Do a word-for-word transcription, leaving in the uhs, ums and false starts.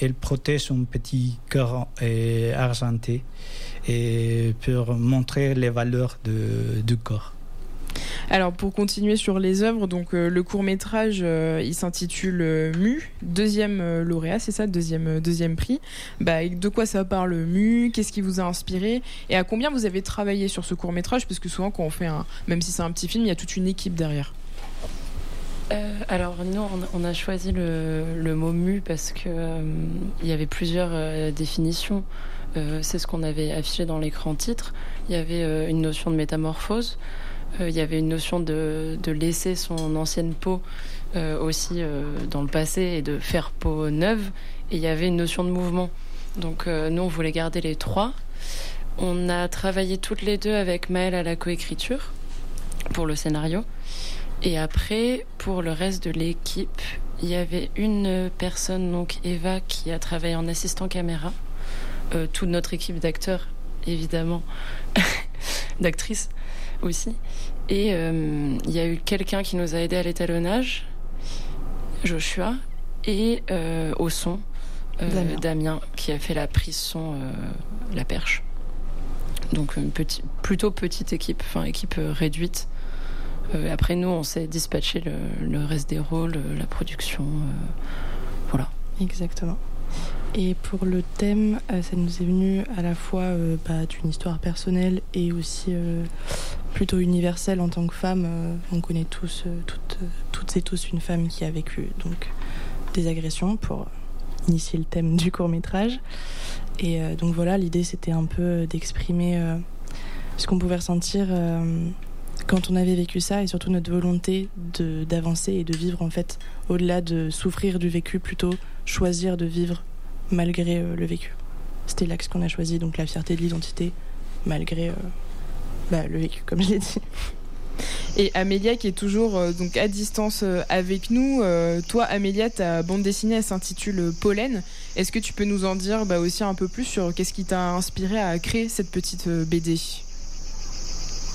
elle protège son petit cœur euh, argenté et pour montrer les valeurs de, du corps. Alors pour continuer sur les œuvres, donc euh, le court métrage euh, il s'intitule euh, Mu, deuxième euh, lauréat, c'est ça, deuxième euh, deuxième prix. Bah, de quoi ça parle Mu? Qu'est-ce qui vous a inspiré? Et à combien vous avez travaillé sur ce court métrage? Parce que souvent quand on fait un, même si c'est un petit film, il y a toute une équipe derrière. Euh, alors nous on a choisi le, le mot mu parce que euh, il y avait plusieurs euh, définitions. Euh, c'est ce qu'on avait affiché dans l'écran titre. Il y avait euh, une notion de métamorphose. Euh, il y avait une notion de, de laisser son ancienne peau euh, aussi euh, dans le passé et de faire peau neuve. Et il y avait une notion de mouvement. Donc euh, nous, on voulait garder les trois. On a travaillé toutes les deux avec Maëlle à la coécriture pour le scénario. Et après, pour le reste de l'équipe, il y avait une personne, donc Eva, qui a travaillé en assistant caméra. Euh, toute notre équipe d'acteurs, évidemment, d'actrices aussi. Et euh, il y a eu quelqu'un qui nous a aidé à l'étalonnage, Joshua, et euh, au son, euh, Damien. Damien, qui a fait la prise son, euh, la perche. Donc une petit, plutôt petite équipe, enfin équipe euh, réduite. Euh, après nous, on s'est dispatché le, le reste des rôles, la production, euh, voilà. Exactement. Et pour le thème, euh, ça nous est venu à la fois euh, bah, d'une histoire personnelle et aussi euh, plutôt universelle en tant que femme. Euh, on connaît tous, euh, toutes, euh, toutes et tous une femme qui a vécu donc, des agressions pour initier le thème du court-métrage. Et euh, donc voilà, l'idée c'était un peu d'exprimer euh, ce qu'on pouvait ressentir euh, quand on avait vécu ça et surtout notre volonté de, d'avancer et de vivre en fait au-delà de souffrir du vécu, plutôt choisir de vivre malgré euh, le vécu. C'était l'axe qu'on a choisi, donc la fierté de l'identité malgré euh, bah, le vécu, comme je l'ai dit. Et Amélia qui est toujours euh, donc à distance euh, avec nous. Euh, toi, Amélia, ta bande dessinée elle s'intitule Pollen. Est-ce que tu peux nous en dire bah, aussi un peu plus sur qu'est-ce qui t'a inspiré à créer cette petite euh, B D ?